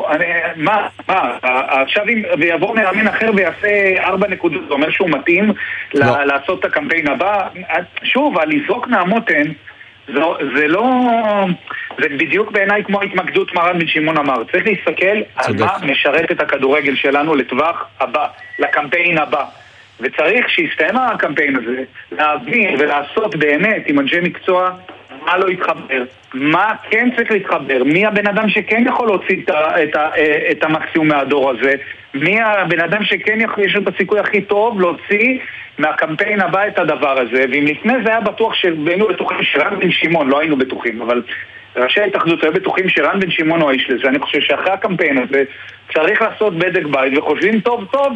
מה, עכשיו אם ויבוא מאמן אחר ויעשה 4 נקודות, זה אומר שהוא מתאים לעשות את הקמפיין הבא. שוב, לזרוק מהמותן, זה לא, זה בדיוק בעיניי כמו ההתמקדות מרן בן שמעון אמר. צריך להסתכל על מה משרת את הכדורגל שלנו לטווח הבא, לקמפיין הבא. וצריך שיסתיים הקמפיין הזה, להבין ולעשות באמת עם אנשי מקצוע מה לא יתחבר, מה כן צריך להתחבר, מי הבן אדם שכן יכול להוציא את המקסימום מהדור הזה, מי הבן אדם שכן יש את הסיכוי הכי טוב להוציא מהקמפיין הבא את הדבר הזה. ואם לפני זה היה בטוח שהיינו בטוחים שרן בן שמעון, לא היינו בטוחים, אבל ראשי ההתאחדות היו בטוחים שרן בן שמעון הוא האיש לזה. אני חושב שאחרי הקמפיין הזה צריך לעשות בדק בית וחושבים טוב טוב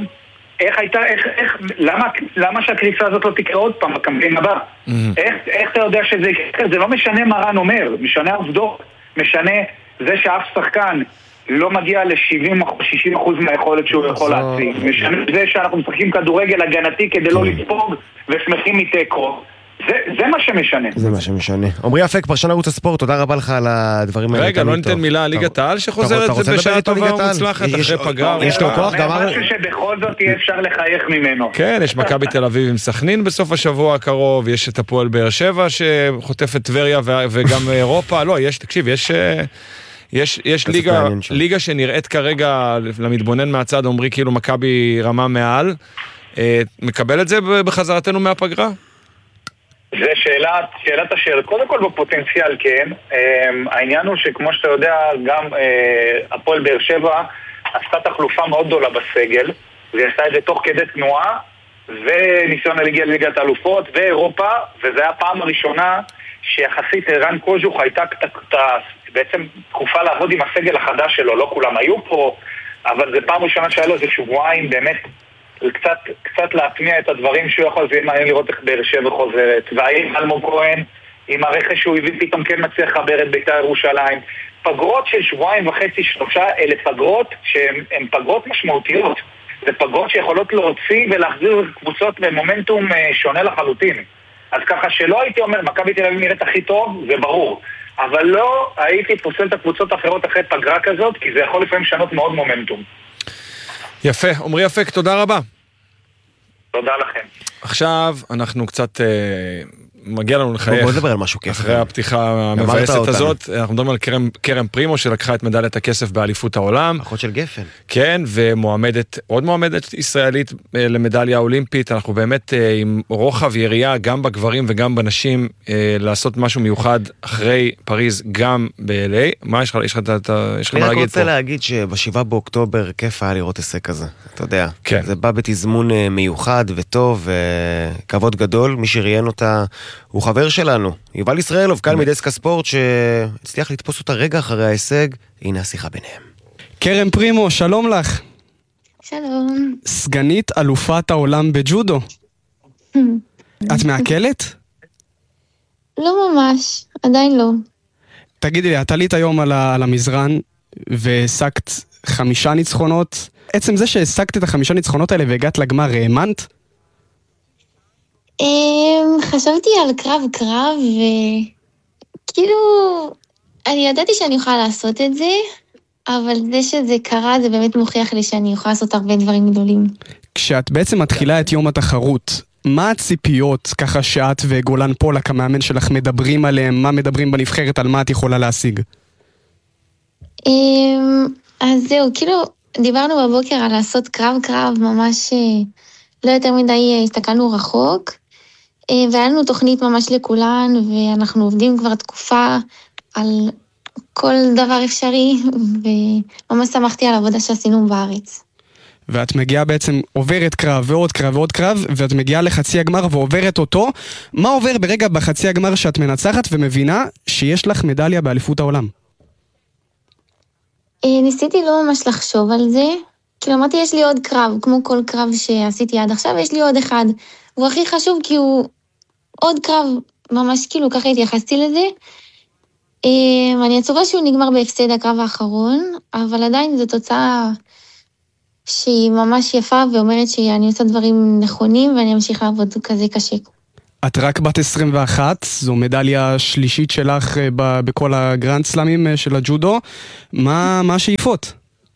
למה שהקריסה הזאת לא תקרה עוד פעם בקמפיין הבא? איך אתה יודע שזה יקרה? זה לא משנה מה רן אומר, משנה העובדות, משנה זה שאף שחקן לא מגיע ל-70-60% מהיכולת שהוא יכול להציג, משנה זה שאנחנו משחקים כדורגל הגנתי כדי לא לספוג ושמחים מתיקו. זה מה שמשנה. זה מה שמשנה. עמרי אפק, פרשן ערוץ הספורט, תודה רבה לך על הדברים האלה. רגע, לא ניתן מילה על ליגת העל שחוזרת בשעה טובה ומוצלחת אחרי פגרה. יש לו כוח, גם משהו שבכל זאת יהיה אפשר לחייך ממנו. כן, יש מכבי תל אביב עם סכנין בסוף השבוע הקרוב, יש את הפועל באר שבע שחוטפת טבריה וגם אירופה. לא, תקשיב, יש ליגה שנראית כרגע למתבונן מהצד, עמרי כאילו מכבי רמה מעל. מקבל את זה בחזרתנו מהפגרה? זה שאלת השאלה. קודם כל בפוטנציאל כן. העניין הוא שכמו שאתה יודע, גם הפועל באר שבע עשתה תחלופה מאוד גדולה בסגל, והיא עשתה את זה תוך כדי תנועה, וניסיון להגיע לליגת האלופות ואירופה, וזה היה הפעם הראשונה שיחסית רן קוז'וך הייתה בעצם תקופה לעבוד עם הסגל החדש שלו. לא כולם היו פה, אבל זה פעם ראשונה שהיה לו איזה שבועיים באמת קצת להטמיע את הדברים שהוא יכול. זה יהיה מעניין לראות איך באר שבע חוזרת, והאם אלמוג כהן עם הרכש שהוא הביא פתאום כן מצליח לחבר את בית"ר ירושלים. פגרות של 2.5-3 אלה פגרות שהן פגרות משמעותיות, זה פגרות שיכולות להוציא ולהחזיר קבוצות במומנטום שונה לחלוטין. אז ככה שלא הייתי אומר מכבי תל אביב נראית הכי טוב, זה ברור, אבל לא הייתי פוסל את הקבוצות האחרות אחרי פגרה כזאת, כי זה יכול לפעמים לשנות מאוד מומנטום. יפה, עמרי אפק, תודה רבה. תודה לכם. עכשיו אנחנו קצת מגיע לנו לחייך. בוא נדבר על משהו כיף. אחרי הפתיחה המבאסת הזאת, אנחנו מדברים על קרן פרימו שלקחה את מדליית הכסף באליפות העולם. אחות של גפן. כן, עוד מועמדת ישראלית למדליה האולימפית. אנחנו באמת עם רוחב יריעה גם בגברים וגם בנשים לעשות משהו מיוחד אחרי פריז גם ב-LA. מה יש לך מה להגיד פה? אני רק רוצה להגיד שב7 באוקטובר כיף היה לראות הישג כזה. אתה יודע, זה בא בתזמון מיוחד וטוב, כבוד גדול. מי שראיין אותה הוא חבר שלנו, יובל ישראלוב, כאן מדסק הספורט, שהצליח לתפוס אותה רגע אחרי ההישג. הנה השיחה ביניהם. קרן פרימו, שלום לך. שלום. סגנית אלופת העולם בג'ודו. את מעכלת? לא ממש, עדיין לא. תגידי לי, את עלית היום על המזרן והשגת 5 ניצחונות. עצם זה שהשגת את 5 ניצחונות האלה והגעת לגמר, האמנת? חשבתי על קרב וכאילו אני ידעתי שאני יכולה לעשות את זה, אבל זה שזה קרה זה באמת מוכיח לי שאני יכולה לעשות הרבה דברים גדולים. כשאת בעצם מתחילה את יום התחרות, מה הציפיות ככה שאת וגולן פולק המאמן שלך מדברים עליהם? מה מדברים בנבחרת? על מה את יכולה להשיג? אז זהו, כאילו דיברנו בבוקר על לעשות קרב ממש לא יותר מדי הסתכלנו רחוק, והיה לנו תוכנית ממש לכולן, ואנחנו עובדים כבר תקופה על כל דבר אפשרי, וממש שמחתי על העבודה שעשינו בארץ. ואת מגיעה בעצם, עוברת קרב ועוד קרב ועוד קרב, ואת מגיעה לחצי הגמר ועוברת אותו. מה עובר ברגע בחצי הגמר שאת מנצחת ומבינה שיש לך מדליה באליפות העולם? ניסיתי לא ממש לחשוב על זה, כאילו אמרתי יש לי עוד קרב, כמו כל קרב שעשיתי עד עכשיו, יש לי עוד אחד. הוא הכי חשוב כי הוא עוד קרב, ממש כאילו ככה התייחסתי לזה. אני עצובה שהוא נגמר בהפסד הקרב האחרון, אבל עדיין זו תוצאה שהיא ממש יפה ואומרת שאני עושה דברים נכונים ואני אמשיך לעבוד כזה קשה. את רק בת 21, זו מדליה שלישית שלך בכל הגרנד סלאמים של הג'ודו. מה השאיפות?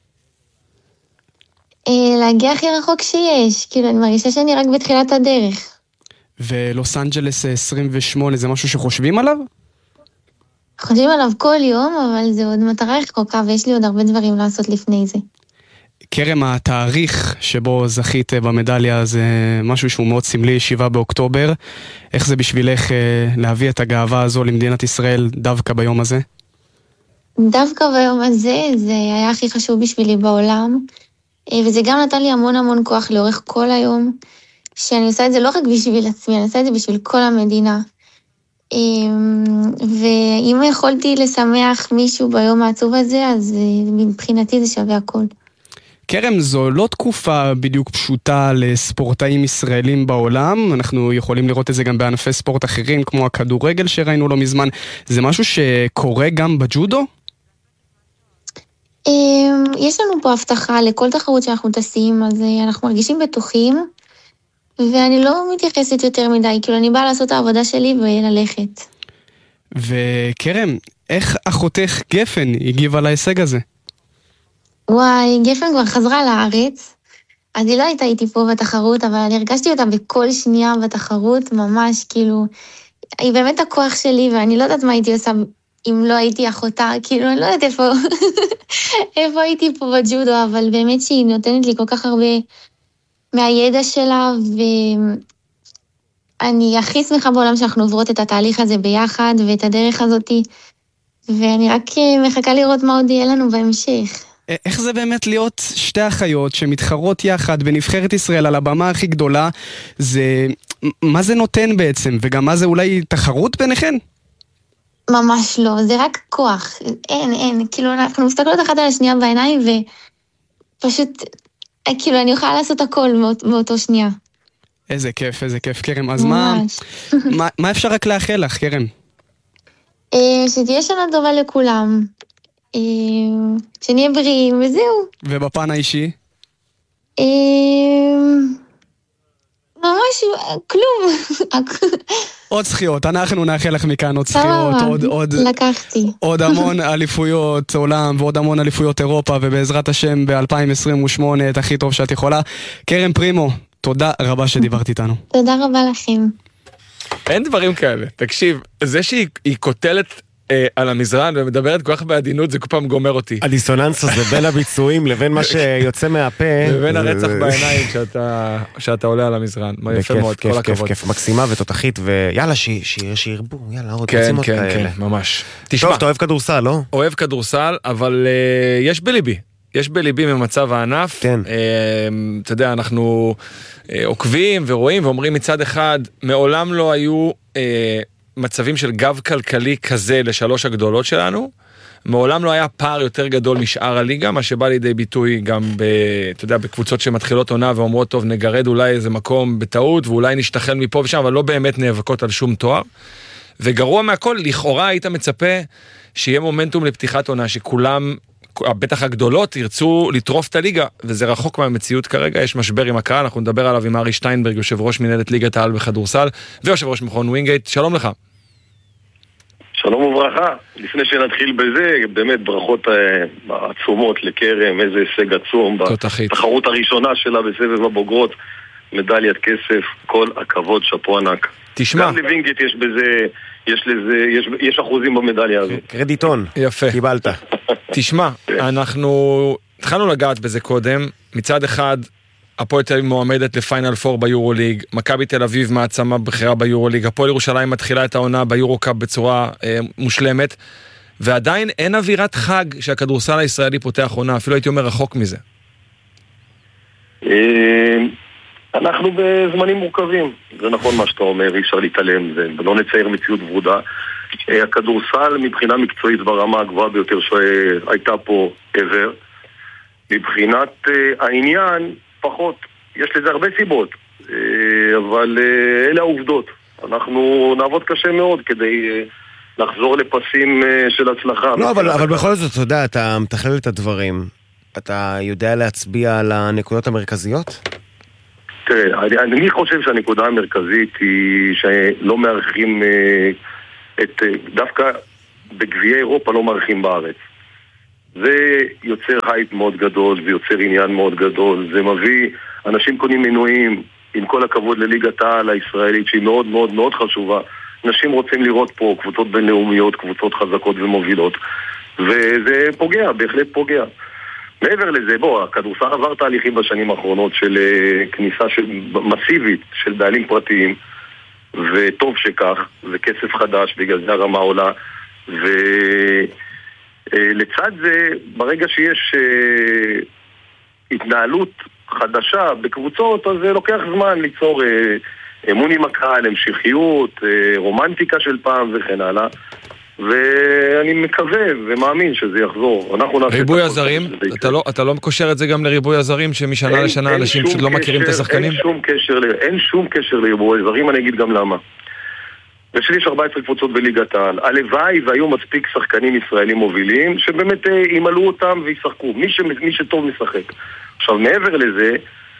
להגיע הכי רחוק שיש, כאילו אני מרגישה שאני רק בתחילת הדרך. ולוס אנג'לס 28 זה משהו שחושבים עליו? חושבים עליו כל יום, אבל זה עוד מטרה רחוקה, ויש לי עוד הרבה דברים לעשות לפני זה. קרם, התאריך שבו זכית במדליה זה משהו שהוא מאוד סמלי, 7 באוקטובר. איך זה בשבילך להביא את הגאווה הזו למדינת ישראל דווקא ביום הזה? דווקא ביום הזה, זה היה הכי חשוב בשבילי בעולם, וזה גם נתן לי המון המון כוח לאורך כל היום, שאני עושה את זה לא רק בשביל עצמי, אני עושה את זה בשביל כל המדינה. ואם יכולתי לשמח מישהו ביום העצוב הזה, אז מבחינתי זה שווה הכל. קרם, זו לא תקופה בדיוק פשוטה לספורטאים ישראלים בעולם, אנחנו יכולים לראות את זה גם בענפי ספורט אחרים, כמו הכדורגל שראינו לא מזמן. זה משהו שקורה גם בג'ודו? יש לנו פה הבטחה לכל תחרות שאנחנו טסים, אז אנחנו מרגישים בטוחים, ואני לא מתייחסת יותר מדי, כאילו אני באה לעשות את העבודה שלי וללכת. וקרם, איך אחותך גפן הגיבה להישג הזה? וואי, גפן כבר חזרה לארץ, אז היא לא הייתה איתי פה בתחרות, אבל אני הרגשתי אותה בכל שנייה בתחרות, ממש כאילו, היא באמת הכוח שלי, ואני לא יודעת מה הייתי עושה אם לא הייתי אחותה, כאילו אני לא יודעת איפה הייתי פה בג'ודו, אבל באמת שהיא נותנת לי כל כך הרבה מהידע שלה, ואני הכי שמחה בעולם שאנחנו עוברות את התהליך הזה ביחד, ואת הדרך הזאת, ואני רק מחכה לראות מה עוד יהיה לנו בהמשך. איך זה באמת להיות שתי אחיות שמתחרות יחד בנבחרת ישראל על הבמה הכי גדולה? מה זה נותן בעצם? וגם מה זה אולי תחרות ביניכן? ממש לא, זה רק כוח. אין. כאילו אנחנו מסתכלות אחת על השנייה בעיניים ופשוט, כאילו אני יכולה לעשות הכל מאותו שנייה. איזה כיף, קרם. אז מה אפשר רק לאחל לך, קרם? שתהיה שנה טובה לכולם. שנהיה בריאים, וזהו. ובפן האישי? ממש כלום. עוד זכיות, אנחנו נאחל לך מכאן עוד זכיות. לקחתי. עוד המון אליפויות עולם ועוד המון אליפויות אירופה, ובעזרת השם ב-2028 את הכי טוב שאת יכולה. קרם פרימו, תודה רבה שדיברת איתנו. תודה רבה לכם. אין דברים כאלה. תקשיב, זה שהיא קוטלת על המזרן ומדברת כל כך בעדינות, זה כל פעם גומר אותי. הדיסוננס הזה בין הביצועים לבין מה שיוצא מהפה. לבין הרצח בעיניים שאתה עולה על המזרן. יפה מאוד, כל הכבוד. כיף, מקסימה ותותחית, ויאללה, שירבו, יאללה, עוד רוצים אותה. כן, ממש. טוב, אתה אוהב כדורסל, לא? אוהב כדורסל, אבל יש בליבי ממצב הענף. כן. אתה יודע, אנחנו עוקבים ורואים ואומרים מצד אחד, מעולם לא היו מצבים של גב כלכלי כזה לשלוש הגדולות שלנו, מעולם לא היה פער יותר גדול משאר הליגה, מה שבא לידי ביטוי גם אתה יודע, בקבוצות שמתחילות עונה ואומרות, טוב, נגרד אולי איזה מקום בטעות, ואולי נשתחל מפה ושם, אבל לא באמת נאבקות על שום תואר. וגרוע מהכל, לכאורה היית מצפה שיהיה מומנטום לפתיחת עונה, שכולם, בטח הגדולות, ירצו לטרוף את הליגה, וזה רחוק מהמציאות כרגע, יש משבר עם הקהל, אנחנו נדבר עליו עם ארי שטיינברג, יושב ראש מנהלת ליגת העל בכדורסל, ויושב ראש מכון ווינגייט. שלום לך. שלום וברכה. לפני שנתחיל בזה, באמת ברכות עצומות לקרם, איזה הישג עצום בתחרות הראשונה שלה בסבב הבוגרות, מדליית כסף, כל הכבוד, שאפו ענק. תשמע, גם לווינגייט יש בזה, יש אחוזים במדליה הזאת. קרדיטון, יפה. קיבלת. תשמע, אנחנו התחלנו לגעת בזה קודם, מצד אחד, הפועל תל אביב מועמדת לפיינל 4 ביורוליג, מכבי תל אביב מעצמה בחירה ביורוליג, הפועל ירושלים מתחילה את העונה ביורוקאפ בצורה מושלמת, ועדיין אין אווירת חג שהכדורסל הישראלי פותח עונה, אפילו הייתי אומר רחוק מזה. אנחנו בזמנים מורכבים, זה נכון מה שאתה אומר, אי אפשר להתעלם, ולא נצייר מציאות ורודה. הכדורסל מבחינה מקצועית ברמה הגבוהה ביותר שהייתה פה ever, מבחינת העניין פחות, יש לזה הרבה סיבות, אבל אלה העובדות. אנחנו נעבוד קשה מאוד כדי לחזור לפסים של הצלחה. לא, אבל בכל זאת, אתה יודע, אתה מתכלל את הדברים, אתה יודע להצביע על הנקודות המרכזיות? תראה, אני חושב שהנקודה המרכזית היא שלא מארחים דווקא בגביעי אירופה לא מארחים בארץ. זה יוצר הייפ מאוד גדול, זה יוצר עניין מאוד גדול, זה מביא, אנשים קונים מנויים, עם כל הכבוד לליגת העל הישראלית, שהיא מאוד מאוד מאוד חשובה. אנשים רוצים לראות פה קבוצות בינלאומיות, קבוצות חזקות ומובילות, וזה פוגע, בהחלט פוגע. מעבר לזה, הכדורסל עבר תהליכים בשנים האחרונות של כניסה מסיבית של בעלים פרטיים, וטוב שכך, זה כסף חדש, בגלל זה הרמה עולה, ולצד זה, ברגע שיש התנהלות חדשה בקבוצות, אז זה לוקח זמן ליצור אמון עם הקהל, המשכיות, רומנטיקה של פעם וכן הלאה. ואני מקווה ומאמין שזה יחזור. ריבוי הזרים? אתה לא מקושר את זה גם לריבוי הזרים שמשנה לשנה אנשים פשוט לא מכירים את השחקנים? אין שום קשר לריבוי הזרים, אני אגיד גם למה. יש 14 קבוצות בליגת העל. הלוואי והיו מספיק שחקנים ישראלים מובילים שבאמת ימלאו אותם וישחקו. מי שטוב משחק. עכשיו מעבר לזה,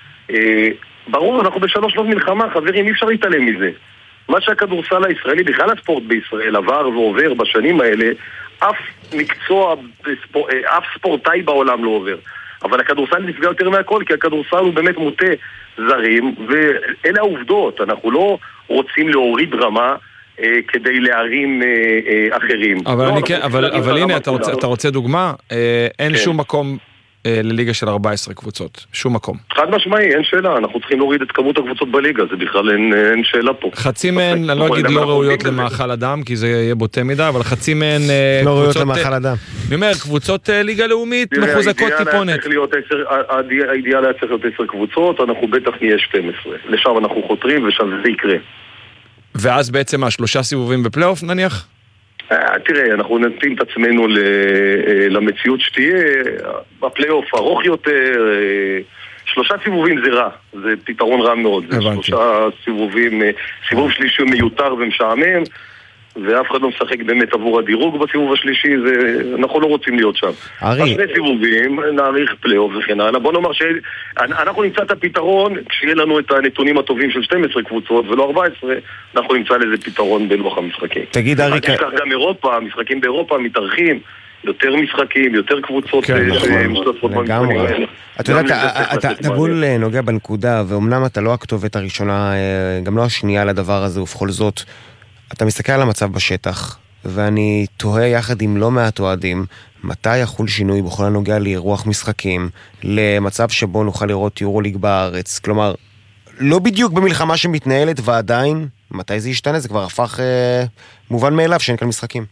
ברור, אנחנו בשלוש שנות מלחמה, חברים, אי אפשר להתעלם מזה. מה שהכדורסל הישראלי, בכלל הספורט בישראל, עבר ועובר בשנים האלה, אף מקצוע, אף ספורטאי בעולם לא עובר. אבל הכדורסל נפגע יותר מהכל, כי הכדורסל הוא באמת מוטה זרים, ואלה העובדות. אנחנו לא רוצים להוריד רמה כדי להרים אחרים. אבל הנה, אתה רוצה דוגמה? אין שום מקום לליגה של 14 קבוצות, שום מקום. חד משמעי, אין שאלה, אנחנו צריכים להוריד את כמות הקבוצות בליגה, זה בכלל אין שאלה פה. חצי מהן, אני לא אגיד לא ראויות למאכל אדם, כי זה יהיה בוטה מדי, אבל חצי מהן לא ראויות למאכל אדם. אני אומר, קבוצות ליגה לאומית מחוזקות טיפונת. האידיאל היה צריך להיות 10 קבוצות, אנחנו בטח נהיה 12. לשם אנחנו חותרים ושם זה יקרה. ואז בעצם 3 סיבובים בפלייאוף נניח? תראה, אנחנו נתאים את עצמנו למציאות שתהיה, הפלייאוף ארוך יותר, 3 סיבובים זה רע, זה פתרון רע מאוד, זה 3 סיבובים, סיבוב שלישי מיותר ומשעמם, ואף אחד לא משחק באמת עבור הדירוג בסיבוב השלישי, אנחנו לא רוצים להיות שם. אז 2 סיבובים, נעריך פלייאוף וכן הלאה. בוא נאמר שאנחנו נמצא את הפתרון, כשיהיה לנו את הנתונים הטובים של 12 קבוצות ולא 14, אנחנו נמצא לזה פתרון בלוח המשחקים. תגיד אריק... כך גם אירופה, המשחקים באירופה מתארחים, יותר משחקים, יותר קבוצות משתתפות במשחקים האלה. אתה יודע, אתה בול נוגע בנקודה, ואומנם אתה לא הכתובת הראשונה, גם לא השנייה לדבר הזה, ובכל זאת אתה מסתכל על המצב בשטח, ואני תוהה יחד עם לא מעט אוהדים, מתי יחול שינוי בכל הנוגע לאירוח משחקים, למצב שבו נוכל לראות יורוליג בארץ, כלומר, לא בדיוק במלחמה שמתנהלת ועדיין, מתי זה ישתנה? זה כבר הפך מובן מאליו שאין כאן משחקים.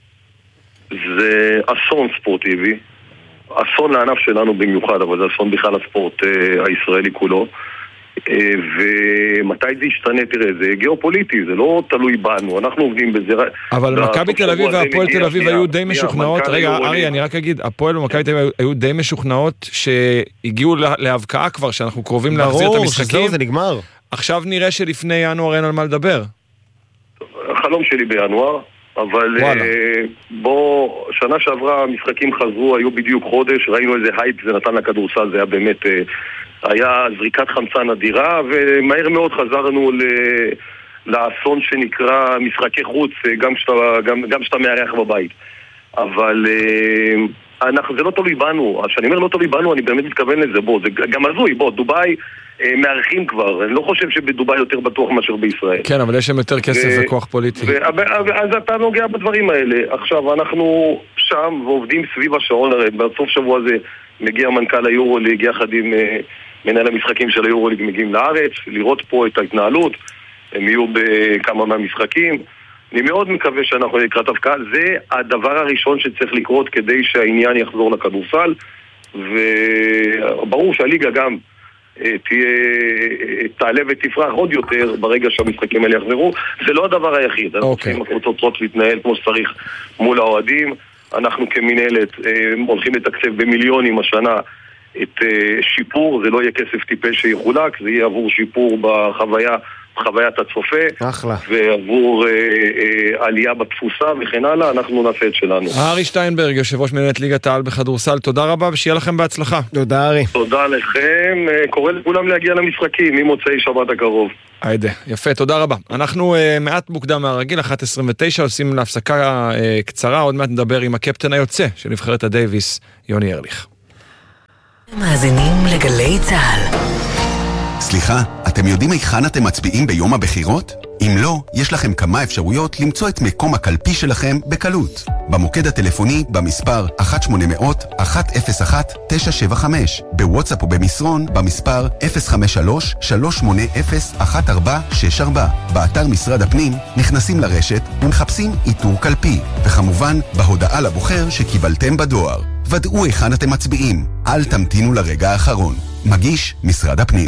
זה אסון ספורטיבי, אסון לענף שלנו במיוחד, אבל זה אסון בכלל הספורט הישראלי כולו. ומתי זה ישתנה? תראה, זה גיאופוליטי, זה לא תלוי בנו, אנחנו עובדים בזה. אבל מכבי תל אביב והפועל תל אביב היו די משוכנעות, רגע ארי, אני רק אגיד, הפועל ומכבי תל אביב היו די משוכנעות שהגיעו להבקעה כבר, שאנחנו קרובים להחזיר את המשחקים. ברור, שזה נגמר. עכשיו נראה שלפני ינואר אין על מה לדבר. החלום שלי בינואר, אבל בוא, שנה שעברה המשחקים חזרו, היו בדיוק חודש, ראינו איזה הייפ זה נתן לכדורסל, זה היה באמת, היה זריקת חמצן אדירה, ומהר מאוד חזרנו לאסון שנקרא משחקי חוץ, גם שאתה מארח בבית. אבל זה לא תלוי בנו, כשאני אומר לא תלוי בנו, אני באמת מתכוון לזה, זה גם הזוי, דובאי מארחים כבר, אני לא חושב שבדובאי יותר בטוח מאשר בישראל. כן, אבל יש שם יותר כסף וכוח פוליטי. אז אתה נוגע בדברים האלה. עכשיו, אנחנו שם ועובדים סביב השעון, בסוף שבוע הזה מגיע מנכ"ל היורוליג יחד עם מנהל המשחקים של היורוליג מגיעים לארץ, לראות פה את ההתנהלות, הם יהיו בכמה מהמשחקים. אני מאוד מקווה שאנחנו לקראת הבקעה, זה הדבר הראשון שצריך לקרות כדי שהעניין יחזור לכדורסל, וברור שהליגה גם תעלה ותפרח עוד יותר ברגע שהמשחקים האלה יחזרו. זה לא הדבר היחיד, אנחנו צריכים הקבוצות צריכות להתנהל כמו שצריך מול האוהדים. אנחנו כמנהלת הולכים לתקצב במיליונים השנה את שיפור, זה לא יהיה כסף טיפש שיחולק, זה יהיה עבור שיפור בחוויה חוויית הצופה. אחלה. ועבור עלייה בתפוסה וכן הלאה, אנחנו נעשה את שלנו. ארי שטיינברג, יושב ראש מנהלת ליגת העל בכדורסל, תודה רבה ושיהיה לכם בהצלחה. תודה ארי. תודה לכם, קורא לכולם להגיע למשחקים ממוצאי שבת הקרוב. היידה, יפה, תודה רבה. אנחנו מעט מוקדם מהרגיל, 1:29, עושים להפסקה קצרה, עוד מעט נדבר עם הקפטן היוצא של נבחרת הדייביס, יוני ארליך. מאזינים לגלי צהל. סליחה, אתם יודעים היכן אתם מצביעים ביום הבחירות? אם לא, יש לכם כמה אפשרויות למצוא את מקום הקלפי שלכם בקלות. במוקד הטלפוני במספר 1-800-101-975, בוואטסאפ או במסרון במספר 053-380-1464, באתר משרד הפנים נכנסים לרשת ומחפשים איתור קלפי, וכמובן בהודעה לבוחר שקיבלתם בדואר. ודאו היכן אתם מצביעים, אל תמתינו לרגע האחרון. מגיש משרד הפנים.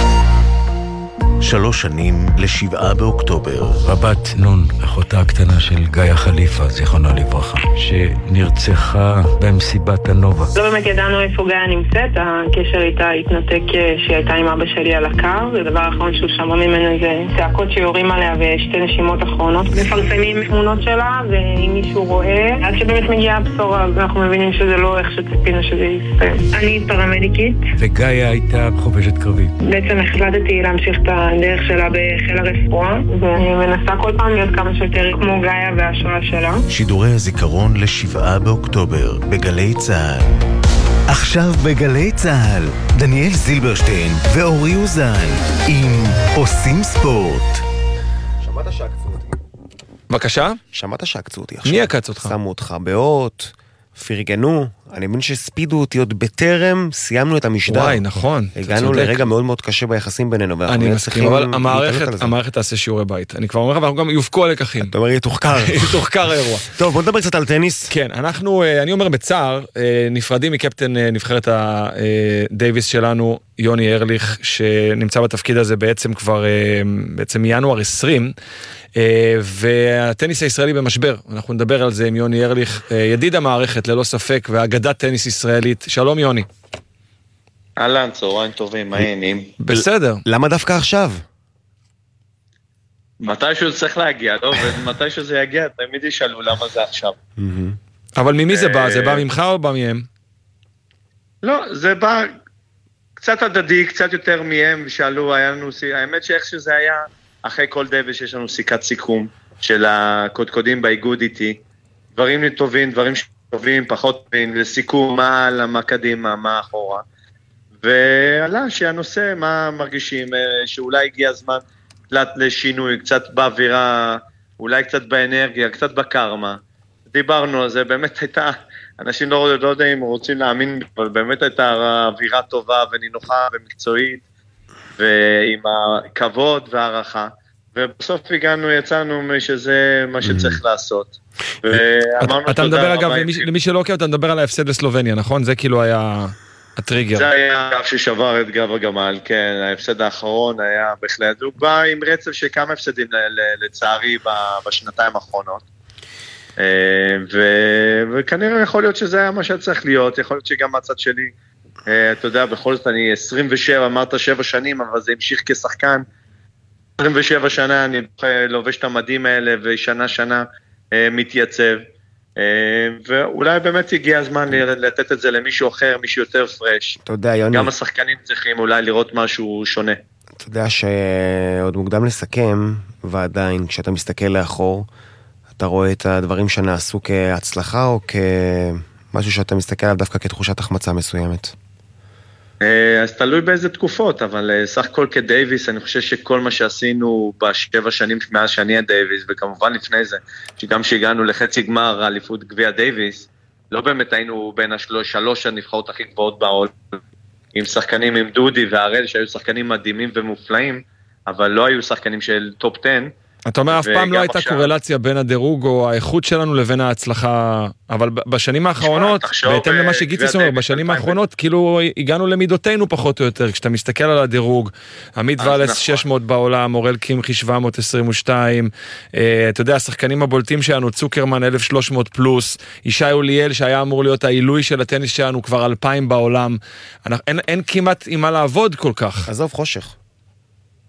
3 שנים ל7 באוקטובר. רבת נון, אחותה הקטנה של גיא חליפה, זיכרונה לברכה, שנרצחה במסיבת הנובה. לא באמת ידענו איפה גיא נמצאת, הקשר איתה התנתק שהיא הייתה עם אבא שלי על הקו, הדבר האחרון שהוא שמע ממנו זה צעקות שיורים עליה ושתי נשימות אחרונות. מפרסמים תמונות שלה, ואם מישהו רואה, עד שבאמת מגיעה הבשורה, אנחנו מבינים שזה לא איך שציפינו שזה יסתיים. אני פרמדיקית. וגיא הייתה חובשת קרבית. בעצם החלטתי להמשיך את הדרך שלה בחיל הרפואה, ואני מנסה כל פעם להיות כמה שיותר כמו גאיה וההשראה שלה. שידורי הזיכרון ל7 באוקטובר בגלי צהל. עכשיו בגלי צהל, דניאל זילברשטיין ואורי אוזן עם עושים ספורט. שמעת שעקצו אותי? בבקשה? שמעת שעקצו אותי עכשיו? מי עקץ אותך? שמו אותך באות, פרגנו, אני מבין שספידו אותי עוד בטרם, סיימנו את המשדר. וואי, נכון. הגענו לרגע מאוד מאוד קשה ביחסים בינינו. אני מסכים, אבל המערכת תעשה שיעורי בית. אני כבר אומר לך, ואנחנו גם יופקו הלקחים. אתה אומר, יתוחקר. יתוחקר האירוע. טוב, בוא נדבר קצת על טניס. כן, אני אומר בצער, נפרדים מקפטן נבחרת הדייביס שלנו, יוני ארליך, שנמצא בתפקיד הזה בעצם כבר, בעצם מינואר 20, והטניס הישראלי במשבר. אנחנו נדבר על זה עם יוני ארליך, ידיד המערכת ללא ספק, והאגדת טניס ישראלית. שלום יוני. אהלן, צהריים טובים, מה העניינים? בסדר. למה דווקא עכשיו? מתישהו צריך להגיע, לא? ומתישהו זה יגיע, תמיד ישאלו למה זה עכשיו. אבל ממי זה בא? זה בא ממך או בא מהם? לא, זה בא קצת הדדי, קצת יותר מהם, ושאלו, היה לנו, האמת שאיך שזה היה, אחרי כל דייביס יש לנו סיכת סיכום של הקודקודים באיגוד איתי, דברים טובים, דברים טובים, פחות טובים, לסיכום, מה הלאה, מה קדימה, מה אחורה, ועלה שהנושא, מה מרגישים, שאולי הגיע הזמן לשינוי, קצת באווירה, אולי קצת באנרגיה, קצת בקרמה, דיברנו על זה, באמת הייתה, אנשים לא יודעים, רוצים להאמין, אבל באמת הייתה אווירה טובה ונינוחה ומקצועית, ועם הכבוד והערכה, ובסוף יצאנו שזה מה שצריך לעשות. אתה מדבר אגב, למי שלא עוקב, אתה מדבר על ההפסד לסלובניה, נכון? זה כאילו היה הטריגר. זה היה הגב ששבר את גב הגמל, כן, ההפסד האחרון היה בהחלט, הוא בא עם רצף של כמה הפסדים לצערי בשנתיים האחרונות, וכנראה יכול להיות שזה היה מה שצריך להיות, יכול להיות שגם מהצד שלי, אתה יודע, בכל זאת אני 27, אמרת 7 שנים, אבל זה המשיך כשחקן, 27 שנה אני לובש את המדים האלה, ושנה מתייצב, ואולי באמת הגיע הזמן לתת את זה למישהו אחר, מישהו יותר פרש. אתה יודע, יוני. גם השחקנים צריכים אולי לראות משהו שונה. אתה יודע שעוד מוקדם לסכם, ועדיין כשאתה מסתכל לאחור, אתה רואה את הדברים שנעשו כהצלחה, או כמשהו שאתה מסתכל עליו דווקא כתחושת החמצה מסוימת? אז תלוי באיזה תקופות, אבל סך הכל כדייביס, אני חושב שכל מה שעשינו ב7 שנים מאז שאני הדייביס, וכמובן לפני זה, שגם שהגענו לחצי גמר האליפות גביע דייביס, לא באמת היינו בין 3 הנבחרות הכי גבוהות בעולם, עם שחקנים עם דודי והראל, שהיו שחקנים מדהימים ומופלאים, אבל לא היו שחקנים של טופ 10, אתה אומר, אף פעם לא הייתה קורלציה בין הדירוג או האיכות שלנו לבין ההצלחה, אבל בשנים האחרונות, בהתאם למה שגיציס אומר, בשנים האחרונות, כאילו הגענו למידותינו פחות או יותר, כשאתה מסתכל על הדירוג, עמית ואלס 600 בעולם, אורל קימחי 722, אתה יודע, השחקנים הבולטים שלנו, צוקרמן 1300 פלוס, ישי אוליאל שהיה אמור להיות העילוי של הטניס שלנו כבר 2000 בעולם, אין כמעט עם מה לעבוד כל כך. עזוב חושך.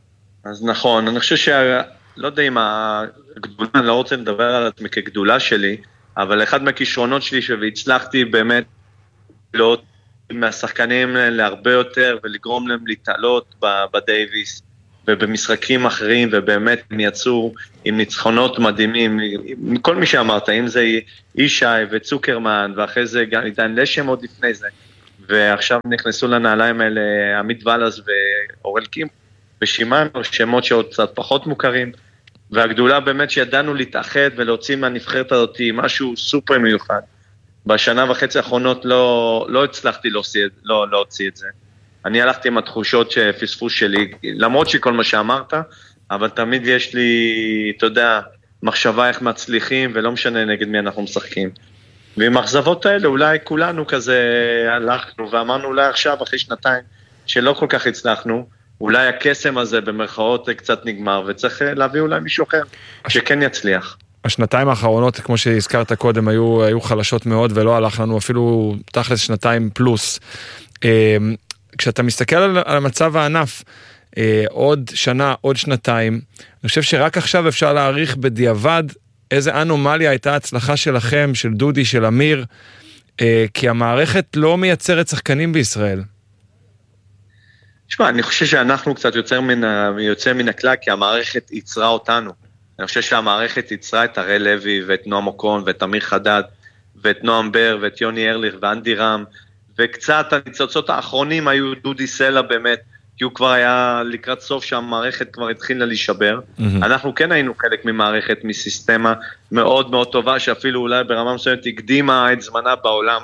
אז נכון, אני חושב לא יודע אם הגדולה, אני לא רוצה לדבר על עצמי כגדולה שלי, אבל אחד מהכישרונות שלי שהצלחתי באמת להיות מהשחקנים להרבה יותר ולגרום להם להתעלות בדייביס ובמשחקים אחרים, ובאמת הם יצאו עם ניצחונות מדהימים, כל מי שאמרת, אם זה אישי וצוקרמן, ואחרי זה גם עידן לשם עוד לפני זה, ועכשיו נכנסו לנעליים האלה עמית ולס ואורל קים, ושימן, שמות שעוד קצת פחות מוכרים, והגדולה באמת שידענו להתאחד ולהוציא מהנבחרת הזאת משהו סופר מיוחד. בשנה וחצי האחרונות לא הצלחתי להוציא את זה. אני הלכתי עם התחושות שפספוס שלי, למרות שכל מה שאמרת, אבל תמיד יש לי, אתה יודע, מחשבה איך מצליחים, ולא משנה נגד מי אנחנו משחקים. ועם האכזבות האלה, אולי כולנו כזה הלכנו, ואמרנו אולי עכשיו, אחרי שנתיים, שלא כל כך הצלחנו, אולי הקסם הזה במרכאות קצת נגמר, וצריך להביא אולי מישהו אחר, שכן יצליח. השנתיים האחרונות, כמו שהזכרת קודם, היו חלשות מאוד, ולא הלך לנו אפילו תכלס שנתיים פלוס. כשאתה מסתכל על מצב הענף, עוד שנה, עוד שנתיים, אני חושב שרק עכשיו אפשר להעריך בדיעבד איזה אנומליה הייתה ההצלחה שלכם, של דודי, של אמיר, כי המערכת לא מייצרת שחקנים בישראל. תשמע, אני חושב שאנחנו קצת יוצא מן הכלל, כי המערכת ייצרה אותנו. אני חושב שהמערכת ייצרה את הראל לוי, ואת נועם אוקון, ואת אמיר חדד, ואת נועם בר, ואת יוני ארליך, ואנדי רם, וקצת הניצוצות האחרונים היו דודי סלע באמת, כי הוא כבר היה לקראת סוף שהמערכת כבר התחילה להישבר. אנחנו כן היינו חלק ממערכת, מסיסטמה מאוד מאוד טובה, שאפילו אולי ברמה מסוימת הקדימה את זמנה בעולם,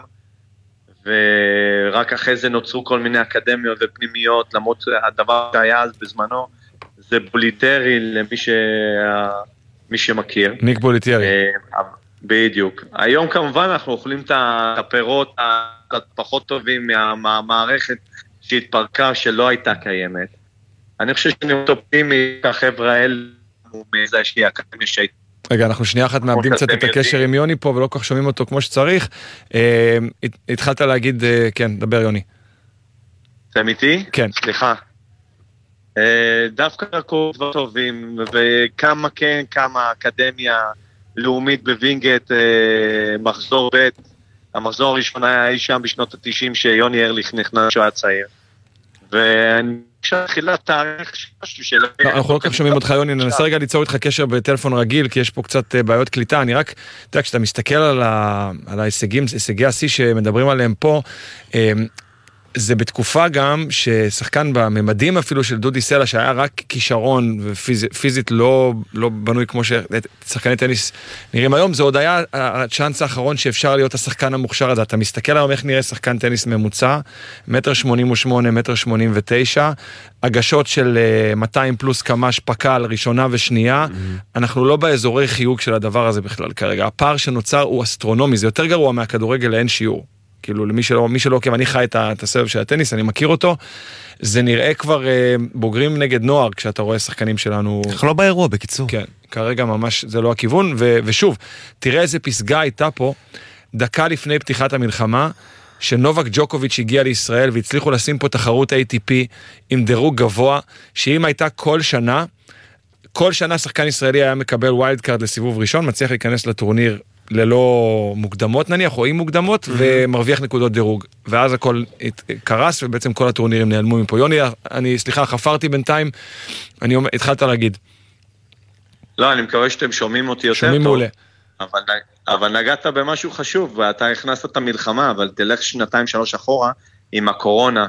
ורק אחרי זה נוצרו כל מיני אקדמיות ופנימיות, למרות הדבר שהיה אז בזמנו, זה בוליטרי למי שמכיר. ניק בוליטרי. בדיוק. היום כמובן אנחנו אוכלים את הפירות הפחות טובים מהמערכת שהתפרקה, שלא הייתה קיימת. אני חושב שאני אופטימי, החבר'ה האלה, מאיזה שהיא אקדמיה שהייתה. רגע, אנחנו שנייה אחת מאבדים קצת את הקשר עם יוני פה, ולא כל כך שומעים אותו כמו שצריך. התחלת להגיד, כן, דבר יוני. זה אמיתי? כן. סליחה. דווקא דבר טובים, וכמה כן, כמה אקדמיה לאומית בווינגט, מחזור ב', המחזור הראשון היה אי שם בשנות ה-90, שיוני ארליך נכנס שהוא היה צעיר. ואני כשתחילת תאריך של... אנחנו לא כך שומעים אותך יוני, ננסה רגע ליצור איתך קשר בטלפון רגיל, כי יש פה קצת בעיות קליטה. אני רק, אתה יודע, כשאתה מסתכל על ההישגים, הישגי השיא שמדברים עליהם פה, זה בתקופה גם ששחקן בממדים אפילו של דודי סלע, שהיה רק כישרון ופיזית לא בנוי כמו ששחקני טניס נראים היום, זה עוד היה הצ'אנס האחרון שאפשר להיות השחקן המוכשר הזה. אתה מסתכל היום איך נראה שחקן טניס ממוצע, 1.88 מטר, 1.89 הגשות של 200 פלוס קמ"ש פקל, ראשונה ושנייה, אנחנו לא באזורי חיוג של הדבר הזה בכלל כרגע. הפער שנוצר הוא אסטרונומי, זה יותר גרוע מהכדורגל לאין שיעור. כאילו, מי שלא עוקב, אני חי את הסבב של הטניס, אני מכיר אותו, זה נראה כבר בוגרים נגד נוער, כשאתה רואה שחקנים שלנו... אנחנו לא באירוע, בקיצור. כן, כרגע ממש זה לא הכיוון, ושוב, תראה איזה פסגה הייתה פה, דקה לפני פתיחת המלחמה, שנובק ג'וקוביץ' הגיע לישראל, והצליחו לשים פה תחרות ATP עם דירוג גבוה, שאם הייתה כל שנה שחקן ישראלי היה מקבל ווילד קארד לסיבוב ראשון, מצליח להיכנס לטורניר ללא מוקדמות נניח, או עם מוקדמות, ומרוויח נקודות דירוג. ואז הכל קרס, ובעצם כל הטורנירים נעלמו מפה. יוני, סליחה, חפרתי בינתיים, התחלת להגיד. לא, אני מקווה שאתם שומעים אותי יותר טוב. שומעים מעולה. אבל נגעת במשהו חשוב, ואתה הכנסת את המלחמה, אבל תלך 2-3 אחורה עם הקורונה,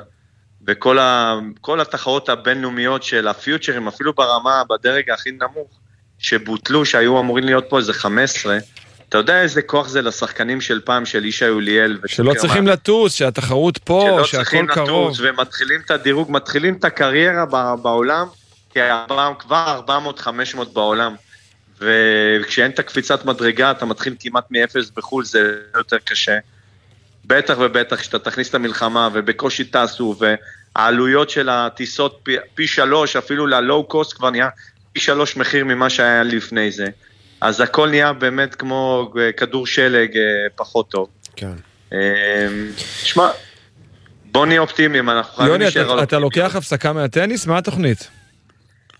וכל התחרות הבינלאומיות של הפיוטרים, אפילו ברמה, בדרג הכי נמוך, שבוטלו, שהיו אמורים להיות פה איזה 15, אתה יודע איזה כוח זה לשחקנים של פעם, של אישה יוליאל. שלא צריכים לטוס, שהתחרות פה, שהכל קרוב. ומתחילים את הדירוג, מתחילים את הקריירה בעולם, כי כבר 400-500 בעולם. וכשאין את הקפיצת מדרגה, אתה מתחיל כמעט מ-0 בחול, זה יותר קשה. בטח ובטח, כשאתה תכניס את המלחמה, ובקושי טסו, והעלויות של הטיסות פי 3, אפילו ללואו קוסט כבר נהיה פי 3 מחיר ממה שהיה לפני זה. אז הכל נהיה באמת כמו כדור שלג פחות טוב. כן. שמע, בוא נהיה אופטימיים, אנחנו חייבים להישאר על... יוני, אתה לוקח הפסקה מהטניס? מה התוכנית?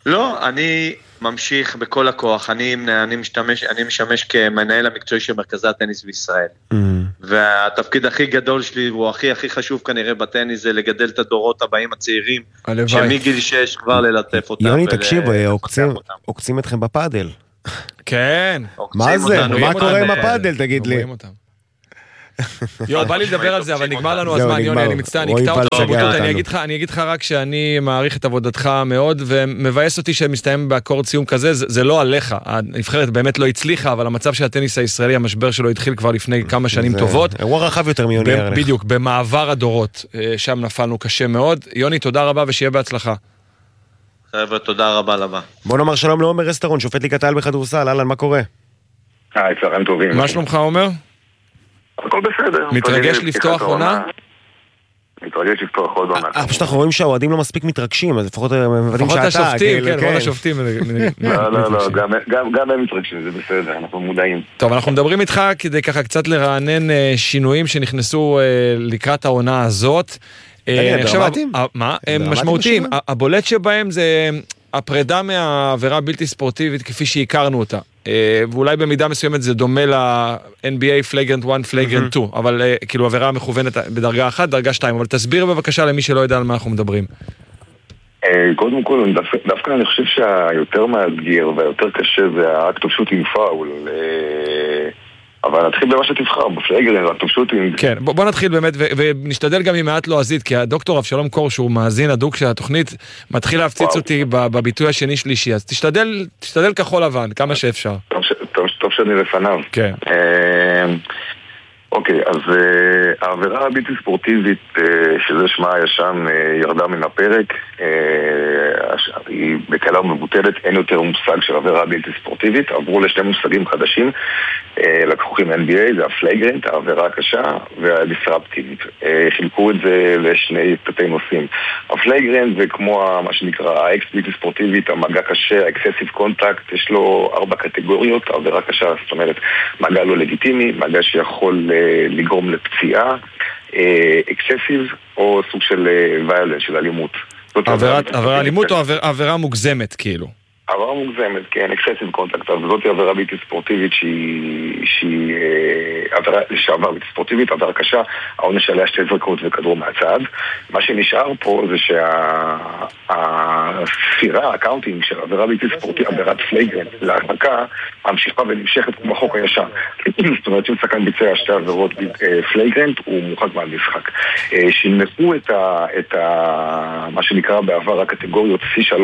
לא, אני ממשיך בכל הכוח, אני משמש כמנהל המקצועי של מרכזי הטניס בישראל. והתפקיד הכי גדול שלי, הוא הכי חשוב כנראה בטניס, זה לגדל את הדורות הבאים הצעירים, שמגיל 6 כבר ללטף אותם. יוני, תקשיב, עוקצים אתכם בפאדל. כן. מה זה? מה קורה עם הפאדל, תגיד לי? בא לי לדבר על זה, אבל נגמר לנו הזמן, יוני, אני מצטער, אני אקטע אותך, אני אגיד לך רק שאני מעריך את עבודתך מאוד, ומבאס אותי שמסתיים באקורד סיום כזה, זה לא עליך, הנבחרת באמת לא הצליחה, אבל המצב של הטניס הישראלי, המשבר שלו התחיל כבר לפני כמה שנים טובות. אירוע רחב יותר מיוני ערך. בדיוק, במעבר הדורות, שם נפלנו קשה מאוד. יוני, תודה רבה ושיהיה בהצלחה. חבר'ה, תודה רבה לבא. בוא נאמר שלום לעומר אסטרון, שופט ליגת העל בכדורסל. אהלן, מה קורה? צהריים טובים. מה שלומך, עומר? הכל בסדר. מתרגש לפתוח עונה? מתרגש לפתוח עוד עונה. פשוט אנחנו רואים שהאוהדים לא מספיק מתרגשים, אז לפחות מוודאים שאתה. לפחות השופטים, כן, לפחות השופטים. לא, גם הם מתרגשים, זה בסדר, אנחנו מודעים. טוב, אנחנו מדברים איתך כדי ככה קצת לרענן שינויים שנכנסו לקראת העונה הזאת. דרמטיים? מה? הם משמעותיים. הבולט שבהם זה הפרידה מהעבירה הבלתי ספורטיבית כפי שהכרנו אותה. ואולי במידה מסוימת זה דומה ל-NBA פלייגרנט 1, פלייגרנט 2, אבל כאילו עבירה מכוונת בדרגה 1, דרגה 2, אבל תסביר בבקשה למי שלא יודע על מה אנחנו מדברים. קודם כל, דווקא אני חושב שהיותר מאתגר והיותר קשה זה האקט אוף שוטינג פאול, אבל נתחיל במה שתבחר, בפלייגרנט, האקט אוף שוטינג. כן, בוא נתחיל באמת, ונשתדל גם עם מעט לועזית, כי הדוקטור אבשלום קור, שהוא מאזין הדוק של התוכנית, מתחיל להפציץ אותי בביטוי השני שלישי, אז תשתדל כחול לבן, כמה שאפשר. טוב שאני לפניו. כן. אוקיי, אז העבירה הבלתי ספורטיבית, שזה שמה הישן, ירדה מן הפרק, היא בקלה ומבוטלת, אין יותר מושג של עבירה בלתי ספורטיבית, עברו לשני מושגים חדשים, לקחים NBA, זה הפלייגרנט, העבירה הקשה, והדיסרפטיבית. חילקו את זה לשני תתי נושאים. הפלייגרנט זה כמו מה שנקרא האקס בלתי ספורטיבית, המגע קשה, האקססיב קונטקט, יש לו 4 קטגוריות, העבירה קשה, זאת אומרת, מגע לא לגיטימי, מגע שיכול לגרום לפציעה, אקססיב או סוג של ויולנס, של אלימות. עבירה אלימות או עבירה מוגזמת כאילו? עבירה מוגזמת, כן, אקססיב קונטקט, אבל זאת עבירה בלתי ספורטיבית שהיא עבירה לשעבר בלתי ספורטיבית, עבירה קשה, העונש עליה 2 זריקות וכדור מהצד. מה שנשאר פה זה שהספירה, הקאונטינג של עבירה בלתי ספורטיבית, עבירת פלייגרנט, להרחקה, ממשיכה ונמשכת כמו החוק הישן. זאת אומרת, אם שחקן ביצע 2 עבירות פלייגרנט, הוא מורחק מהמשחק. שינמכו את מה שנקרא בעבר הקטגוריות C3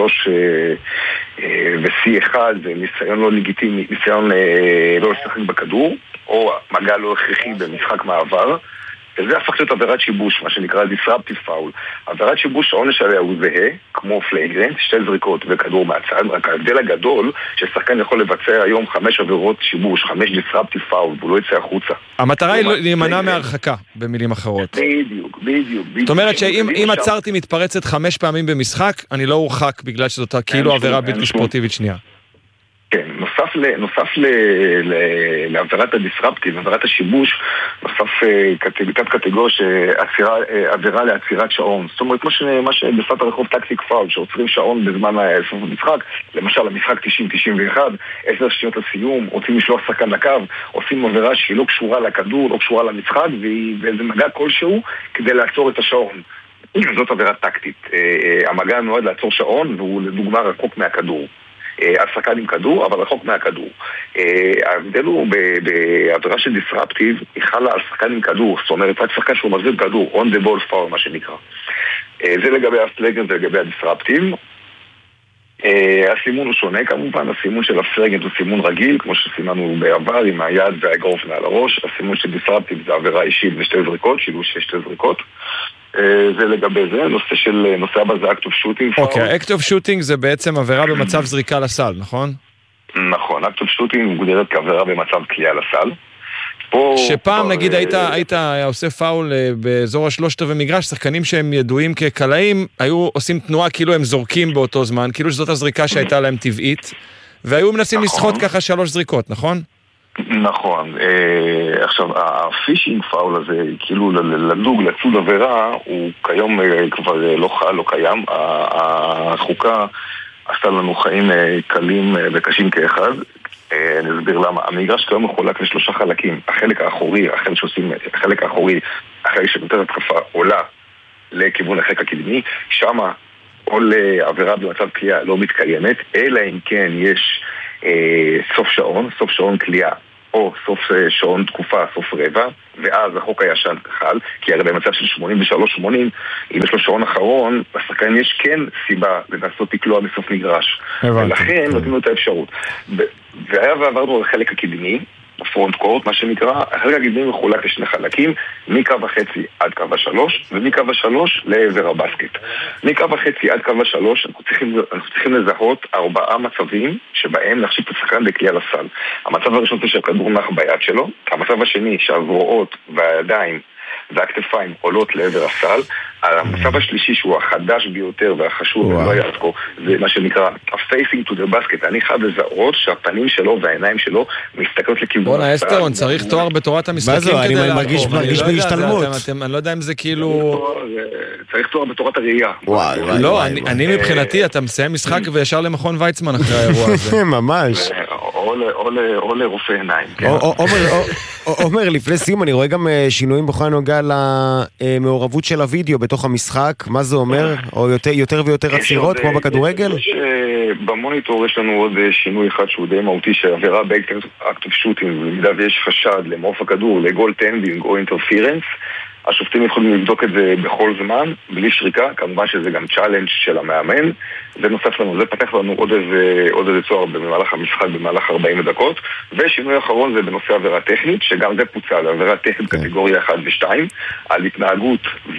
ו-C1 זה ניסיון לא לגיטימי, ניסיון לא לשחק בכדור, או מגע לא הכרחי במשחק מעבר, וזה הפך להיות עבירת שיבוש, מה שנקרא disruptive foul. עבירת שיבוש, העונש עליה הוא זהה, כמו פלייגרנט, 2 זריקות וכדור מהצד, רק ההבדל הגדול, ששחקן יכול לבצע היום 5 עבירות שיבוש, 5 disruptive foul, והוא לא יצא החוצה. המטרה היא להימנע מהרחקה, במילים אחרות. בדיוק. זאת אומרת שאם עצרתי מתפרצת 5 פעמים במשחק, אני לא אורחק בגלל שזאת כאילו עבירה בלתי ספורטיבית שנייה. כן, נוסף לעבירת הדיסרפטיב, עבירת השיבוש, נוסף תת קטגוריה שעבירה לעצירת שעון. זאת אומרת, מה שבשפת הרחוב טקטיק פאול, שעוצרים שעון בזמן סוף המשחק, למשל המשחק 90-91, 10 שניות לסיום, רוצים לשלוח שחקן לקו, עושים עבירה שהיא לא קשורה לכדור, לא קשורה למשחק, וזה מגע כלשהו כדי לעצור את השעון. זאת עבירה טקטית. המגע נועד לעצור שעון, והוא לדוגמה רחוק מהכדור. השחקן עם כדור, אבל רחוק מהכדור. ההבדל הוא בעבירה של דיסרפטיב, היא חלה על שחקן עם כדור, זאת אומרת, רק שחקן שהוא מחזיר כדור, on the ball foul, מה שנקרא. זה לגבי הפלייגרנט ולגבי הדיסרפטיב. הסימון הוא שונה כמובן, הסימון של הפלייגרנט הוא סימון רגיל, כמו שסימנו בעבר עם היד והאגרוף מעל הראש. הסימון של דיסרפטיב זה עבירה אישית ו2 זריקות, שילוש 2 זריקות. זה לגבי זה, נושא הבא זה אקט אוף שוטינג. אוקיי, אקט אוף שוטינג זה בעצם עבירה במצב זריקה לסל, נכון? נכון, אקט אוף שוטינג מוגדרת כעבירה במצב קליעה לסל. שפעם נגיד היית עושה פאול באזור 3/4 מגרש, שחקנים שהם ידועים כקלעים, היו עושים תנועה כאילו הם זורקים באותו זמן, כאילו שזאת הזריקה שהייתה להם טבעית, והיו מנסים לשחוט ככה 3 זריקות, נכון? נכון. עכשיו, הפישינג פאול הזה, כאילו לדוג, לצוד עבירה, הוא כיום כבר לא קיים. החוקה עשתה לנו חיים קלים וקשים כאחד. אני אסביר למה. המגרש כיום מחולק לשלושה חלקים. החלק האחורי, החלק שנותן התקפה עולה לכיוון החלק הקדמי, שמה כל עבירה במצב קליעה לא מתקיימת, אלא אם כן יש סוף שעון קליעה, או סוף שעון תקופה, סוף רבע, ואז החוק הישן חל, כי הרי במצב של 83-80, אם יש לו שעון אחרון, בשחקן יש כן סיבה לנסות תקלוע בסוף מגרש. ולכן נותנים לו את האפשרות. והיה ועברנו לחלק הקדמי, הפרונט קורט, מה שנקרא, החלק הקדמי מחולק לשני חלקים, מקו החצי עד קו השלוש, ומקו השלוש לעבר הבסקט. מקו החצי עד קו השלוש, אנחנו צריכים לזהות 4 מצבים שבהם נחשיב את השחקן בקליעה לסל. המצב הראשון זה שהכדור נח ביד שלו, המצב השני שהזרועות והידיים והכתפיים עולות לעבר הסל. המצב השלישי שהוא החדש ביותר והחשוב ולא יעדכו, זה מה שנקרא facing to the basket. אני חייב לזהות שהפנים שלו והעיניים שלו מסתכלות לכיוון הסל. בונה אסטרון, צריך תואר בתורת המשחקים כדי לעקוב. אני מרגיש בהשתלמות. אני לא יודע אם זה כאילו... צריך תואר בתורת הראייה. לא, אני מבחינתי, אתה מסיים משחק וישר למכון ויצמן אחרי האירוע הזה. ממש. או לרופא עיניים. עומר, לפני סיום, אני רואה גם שינויים בכל הנוגע למעורבות של הוידאו בתוך המשחק. מה זה אומר? או יותר ויותר עצירות, כמו בכדורגל? במוניטור יש לנו עוד שינוי אחד שהוא די מהותי, שעבירה באקטיב שוטינג, במידה ויש חשד למעוף הכדור, לגול טנדינג או אינטרפירנס, השופטים יכולים לבדוק את זה בכל זמן, בלי שריקה, כמובן שזה גם צ'אלנג' של המאמן. זה נוסף לנו, זה פתח לנו עוד איזה צוהר במהלך המשחק, במהלך 40 דקות. ושינוי האחרון זה בנושא עבירה טכנית, שגם זה פוצל, עבירה טכנית קטגוריה 1 ו-2, על התנהגות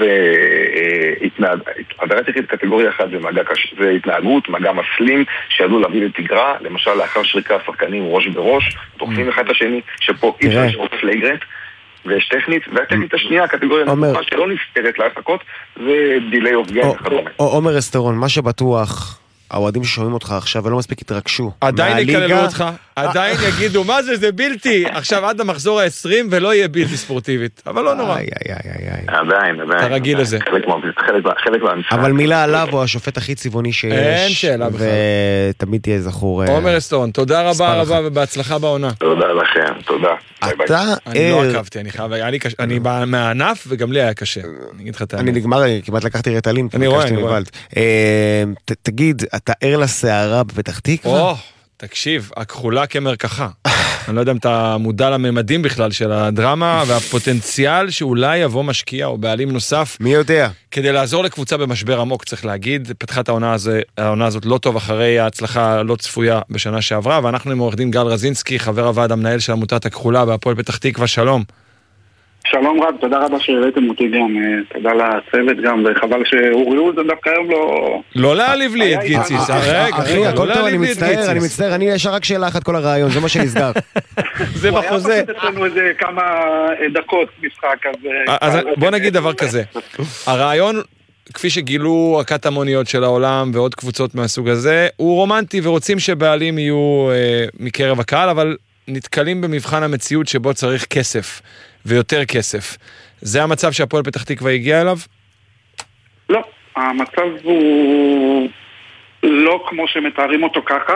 עבירה טכנית קטגוריה 1 זה התנהגות, מגע מסלים, שעלול להביא לתגרה, למשל לאחר שריקה השחקנים ראש בראש, תוקפים אחד את השני, שפה אי אפשר לשאול פלייגרנט, ויש טכנית, והטכנית השנייה, הקטגוריה נוספה שלא נסתרת להפקות, זה דילי אוף גיים. עומר אסטרון, מה שבטוח, האוהדים ששומעים אותך עכשיו ולא מספיק התרגשו. עדיין יקללו אותך, עדיין יגידו, מה זה, זה בלתי, עכשיו עד המחזור ה-20 ולא יהיה בלתי ספורטיבית, אבל לא נורא. עדיין. אתה רגיל לזה. חלק מהמשחק. אבל מילה עליו הוא השופט הכי צבעוני שיש. אין שאלה בכלל. ותמיד תהיה זכור. עומר אסטרון, תודה רבה ובהצלחה בעונה. תודה לכם, תודה. אני לא עקבתי, אני מהענף וגם לי היה קשה. אני אגיד לך את האמת. אני נגמר, כמעט לקחתי רטלין. אני רואה. תגיד, אתה ער לסערה בפתח תקווה? תקשיב, הכחולה כמרקחה. אני לא יודע אם אתה מודע לממדים בכלל של הדרמה והפוטנציאל שאולי יבוא משקיע או בעלים נוסף. מי יודע? כדי לעזור לקבוצה במשבר עמוק, צריך להגיד, פתחת העונה הזאת לא טוב אחרי ההצלחה לא צפויה בשנה שעברה, ואנחנו עם עורך דין גל רזינסקי, חבר הוועד המנהל של עמותת הכחולה בהפועל פתח תקווה, שלום. שלום רב, תודה רבה שהראיתם אותי גם, תודה לצוות גם, וחבל שאורי אוזן דווקא היום לא להעליב לי את גיציס, אחי, הכל טוב, אני מצטער, אני ישר רק שאלה אחת כל הרעיון, זה מה שנסגר. זה בחוזה. הוא היה פשוט אצלנו איזה כמה דקות משחק, אז בוא נגיד דבר כזה, הרעיון, כפי שגילו הקטמוניות של העולם ועוד קבוצות מהסוג הזה, הוא רומנטי ורוצים שבעלים יהיו מקרב הקהל, אבל נתקלים במבחן המציאות שבו צריך כסף. ויותר כסף. זה המצב שהפועל פתח תקווה הגיע אליו? לא, המצב הוא לא כמו שמתארים אותו ככה.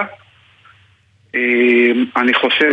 אני חושב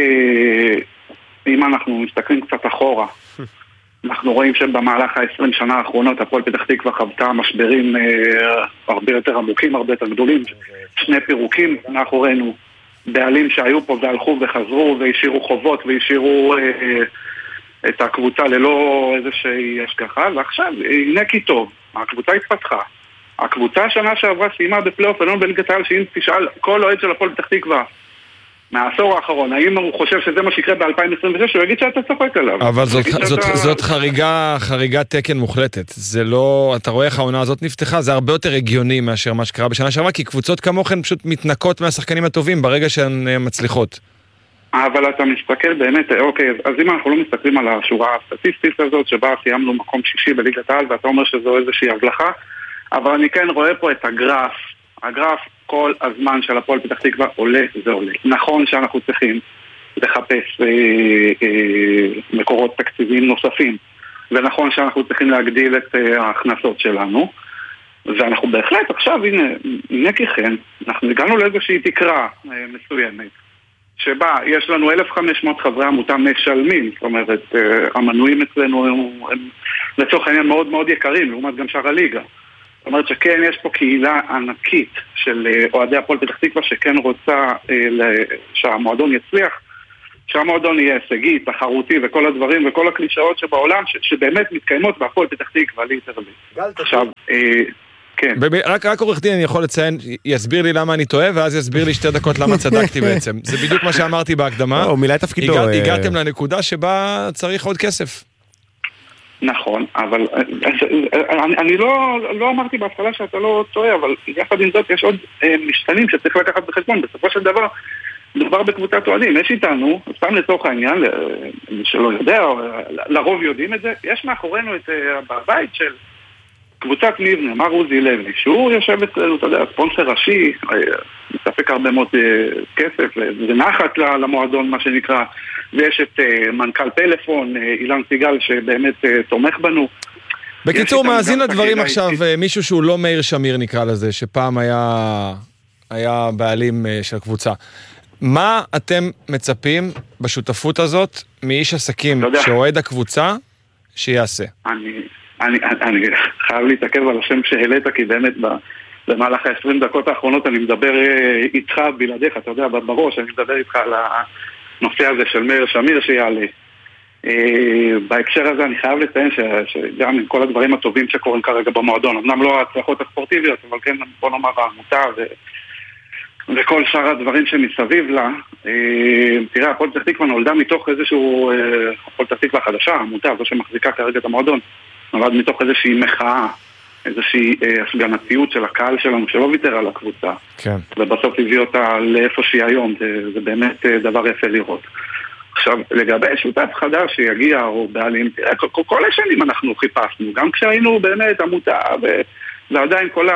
שאם אנחנו מסתכלים קצת אחורה, אנחנו רואים שבמהלך ה-20 שנה האחרונות הפועל פתח תקווה חוותה משברים הרבה יותר עמוקים, הרבה יותר גדולים. 2 פירוקים מאחורינו, בעלים שהיו פה והלכו וחזרו והשאירו חובות והשאירו את הקבוצה ללא איזושהי השגחה, ועכשיו, הנה כי טוב, הקבוצה התפתחה. הקבוצה השנה שעברה סיימה בפלייאוף עליון בליגת העל, שאם תשאל כל אוהד של הפועל פתח תקווה מהעשור האחרון, האם הוא חושב שזה מה שיקרה ב-2026, הוא יגיד שאתה צוחק עליו. אבל זאת חריגת תקן מוחלטת. זה לא, אתה רואה איך העונה הזאת נפתחה, זה הרבה יותר הגיוני מאשר מה שקרה בשנה שעברה, כי קבוצות כמוכן פשוט מתנקות מהשחקנים הטובים ברגע שהן מצליחות. אבל אתה מסתכל באמת, אוקיי, אז אם אנחנו לא מסתכלים על השורה הסטטיסטית הזאת, שבה סיימנו מקום 6 בליגת העל, ואתה אומר שזו איזושהי הבלחה, אבל אני כן רואה פה את הגרף כל הזמן של הפועל פתח תקווה עולה, זה עולה. נכון שאנחנו צריכים לחפש מקורות תקציביים נוספים, ונכון שאנחנו צריכים להגדיל את ההכנסות שלנו, ואנחנו בהחלט עכשיו, הנה כיכן, אנחנו הגענו לאיזושהי תקרה מסוימת, שבה יש לנו 1,500 חברי עמותה משלמים, זאת אומרת, המנויים אצלנו הם לצורך העניין מאוד מאוד יקרים, לעומת גם שאר הליגה. זאת אומרת שכן יש פה קהילה ענקית של אוהדי הפועל פתח תקווה שכן רוצה שהמועדון יצליח, שהמועדון יהיה הישגי, תחרותי וכל הדברים וכל הקלישאות שבעולם שבאמת מתקיימות בהפועל פתח תקווה ליטרלי. עכשיו, כן. רק עורך דין אני יכול לציין, יסביר לי למה אני טועה ואז יסביר לי 2 דקות למה צדקתי בעצם. זה בדיוק מה שאמרתי בהקדמה. הוא מילא תפקידו. הגעתם לנקודה שבה צריך עוד כסף. נכון, אבל אני לא אמרתי בהתחלה שאתה לא טועה, אבל יחד עם זאת יש עוד משתנים שצריך לקחת בחשבון. בסופו של דבר מדובר בקבוצת אוהדים, יש איתנו, סתם לצורך העניין, שלא יודע, לרוב יודעים את זה, יש מאחורינו את הבית של קבוצת מבנה, מר עוזי לוי, שהוא יושב אצלנו, אתה יודע, ספונסר ראשי, מספק הרבה מאוד כסף, זה נחת למועדון מה שנקרא, ויש את מנכ"ל פלאפון, אילן סיגל, שבאמת תומך בנו. בקיצור, מאזין לדברים עכשיו, מישהו שהוא לא מאיר שמיר נקרא לזה, שפעם היה בעלים של קבוצה. מה אתם מצפים בשותפות הזאת מאיש עסקים שאוהד הקבוצה שיעשה? אני חייב להתעכב על השם שהעלית, כי באמת במהלך ה-20 דקות האחרונות אני מדבר איתך בלעדיך, אתה יודע, בראש, אני מדבר איתך על הנושא הזה של מאיר שמיר שיעלה. בהקשר הזה אני חייב לציין שגם עם כל הדברים הטובים שקורים כרגע במועדון, אמנם לא ההצלחות הספורטיביות, אבל כן, בוא נאמר, העמותה וכל שאר הדברים שמסביב לה. תראה, הפועל פתח תקווה נולדה מתוך איזשהו, הפועל פתח תקווה חדשה, העמותה הזו שמחזיקה כרגע את המועדון, נולד מתוך איזושהי מחאה, איזושהי הסגנתיות של הקהל שלנו שלא ויתר על הקבוצה. כן. ובסוף הביא אותה לאיפה שהיא היום, זה באמת דבר יפה לראות. עכשיו, לגבי שותף חדש שיגיע או בעלים, תראה, כל השנים אנחנו חיפשנו, גם כשהיינו באמת עמותה ועדיין כל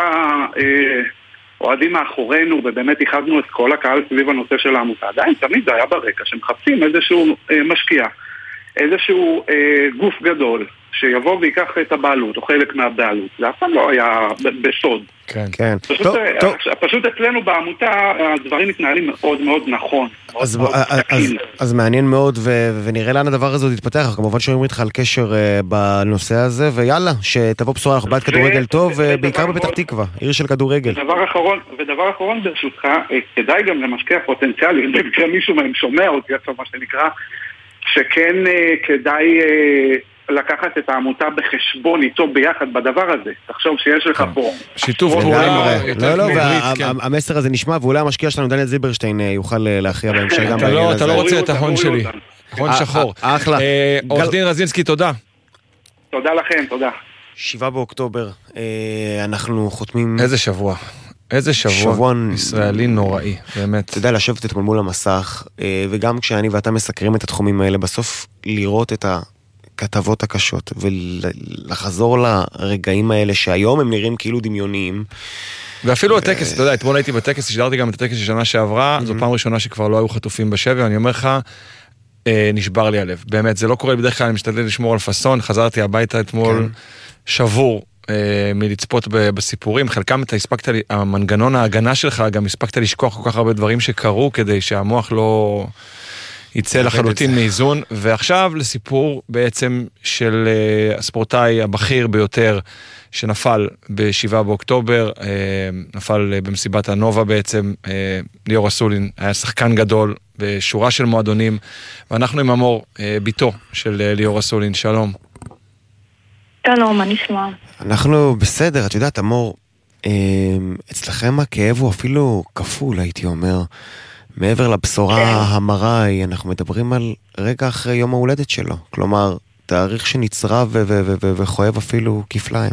האוהדים מאחורינו, ובאמת איחדנו את כל הקהל סביב הנושא של העמותה, עדיין תמיד זה היה ברקע, שמחפשים איזשהו משקיע, איזשהו גוף גדול, שיבוא ויקח את הבעלות, או חלק מהבעלות. זה אף פעם לא היה בסוד. כן, כן. פשוט אצלנו בעמותה, הדברים מתנהלים מאוד מאוד נכון. אז מעניין מאוד, ונראה לאן הדבר הזה יתפתח. כמובן שאומרים איתך על קשר בנושא הזה, ויאללה, שתבוא בשורה, אנחנו בעד כדורגל טוב, בעיקר בפתח תקווה, עיר של כדורגל. ודבר אחרון ברשותך, כדאי גם למשקיע פוטנציאלי, במקרה מישהו מהם שומע אותי, מה שנקרא, שכן כדאי לקחת את העמותה בחשבון איתו ביחד בדבר הזה. תחשוב שיש לך פה שיתוף פעולה. לא, והמסר הזה נשמע, ואולי המשקיע שלנו דניאל זילברשטיין יוכל להכריע בהמשך גם בעניין הזה. אתה לא רוצה את ההון שלי. הון שחור. אחלה. עורך דין רזינסקי, תודה. תודה לכם, תודה. 7 באוקטובר, אנחנו חותמים... איזה שבוע ישראלי נוראי, באמת. אתה יודע, לשבת אתמול מול המסך, וגם כשאני ואתה מסקרים את התחומים האלה, בסוף לראות את הכתבות הקשות, ולחזור לרגעים האלה שהיום הם נראים כאילו דמיוניים. ואפילו הטקס, אתה יודע, אתמול הייתי בטקס, שדרתי גם את הטקס של שנה שעברה, זו פעם ראשונה שכבר לא היו חטופים בשבי, ואני אומר לך, נשבר לי הלב. באמת, זה לא קורה בדרך כלל, אני משתדל לשמור על פסון, חזרתי הביתה אתמול שבור. מלצפות בסיפורים, חלקם אתה הספקת לי, המנגנון ההגנה שלך גם הספקת לשכוח כל כך הרבה דברים שקרו כדי שהמוח לא יצא לחלוטין מאיזון, ועכשיו לסיפור בעצם של הספורטאי הבכיר ביותר שנפל ב7 באוקטובר, נפל במסיבת הנובה בעצם, ליאור אסולין היה שחקן גדול בשורה של מועדונים, ואנחנו עם אמור, ביתו של ליאור אסולין, שלום. שלום, מה נשמע? אנחנו בסדר, את יודעת, אמור, אצלכם הכאב הוא אפילו כפול, הייתי אומר. מעבר לבשורה המרה, אנחנו מדברים על רגע אחרי יום ההולדת שלו. כלומר, תאריך שנצרב וחואב אפילו כפליים.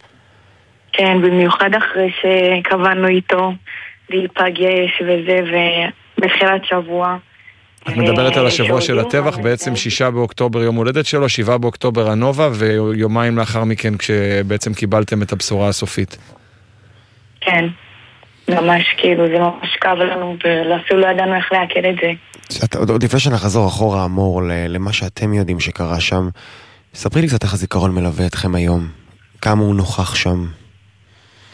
כן, במיוחד אחרי שקבענו איתו להיפגש וזה, ובתחילת שבוע. את מדברת על השבוע של הטבח, בעצם 6 באוקטובר יום הולדת שלו, 7 באוקטובר הנובה, ויומיים לאחר מכן כשבעצם קיבלתם את הבשורה הסופית. כן, ממש כאילו, זה ממש כאב לנו, ואפילו לא ידענו איך להכיר את זה. עוד לפני שנחזור אחורה, אמור, למה שאתם יודעים שקרה שם, ספרי לי קצת איך הזיכרון מלווה אתכם היום, כמה הוא נוכח שם.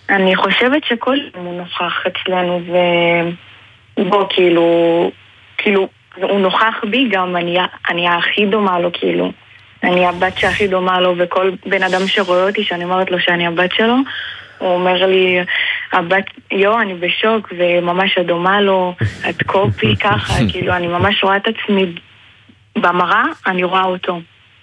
אני חושבת שכל יום הוא נוכח אצלנו, ובוא, כאילו, הוא נוכח בי גם, אני הכי דומה לו, כאילו. אני הבת שהכי דומה לו, וכל בן אדם שרואה אותי, שאני אומרת לו שאני הבת שלו, הוא אומר לי, אני בשוק, וממש הדומה לו, את קופי, ככה, כאילו, אני ממש רואה את עצמי במראה, אני רואה אותו.